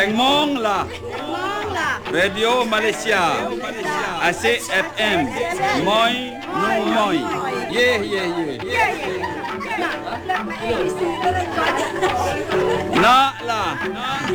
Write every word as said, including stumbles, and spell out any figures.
Tengmong lah. Mong lah. Radio Malaysia. Asyik F M. Moi nu moi. Ye ye ye. Nak lah.